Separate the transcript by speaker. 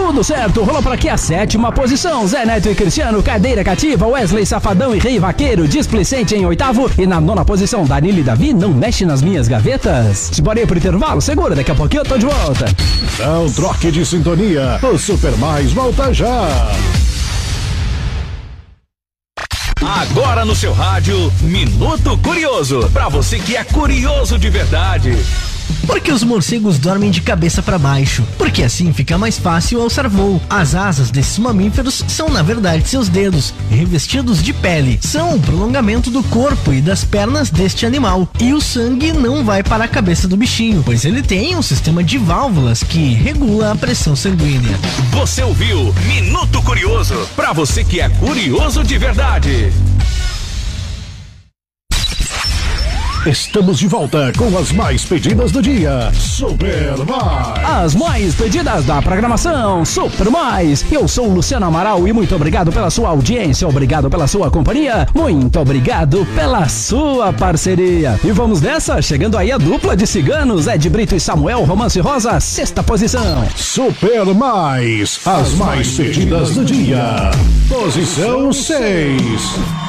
Speaker 1: tudo certo. Rolou por aqui a 7ª posição. Zé Neto e Cristiano, Cadeira Cativa, Wesley Safadão e Rei Vaqueiro, Displicente em 8º. E na 9ª posição, Danilo e Davi, Não Mexe nas Minhas Gavetas. Se bora aí pro intervalo, segura, daqui a pouquinho eu tô de volta.
Speaker 2: Não troque de sintonia, o Super Mais volta já.
Speaker 3: Agora no seu rádio, Minuto Curioso, pra você que é curioso de verdade.
Speaker 4: Por que os morcegos dormem de cabeça para baixo? Porque assim fica mais fácil alçar voo. As asas desses mamíferos são na verdade seus dedos, revestidos de pele. São o prolongamento do corpo e das pernas deste animal. E o sangue não vai para a cabeça do bichinho, pois ele tem um sistema de válvulas que regula a pressão sanguínea.
Speaker 3: Você ouviu Minuto Curioso, pra você que é curioso de verdade.
Speaker 2: Estamos de volta com as mais pedidas do dia. Super Mais.
Speaker 1: As mais pedidas da programação Super Mais. Eu sou o Luciano Amaral e muito obrigado pela sua audiência, obrigado pela sua companhia, muito obrigado pela sua parceria. E vamos nessa, chegando aí a dupla de ciganos, Ed Brito e Samuel, Romance Rosa, 6ª posição.
Speaker 2: Super Mais, as mais pedidas do dia. Posição 6.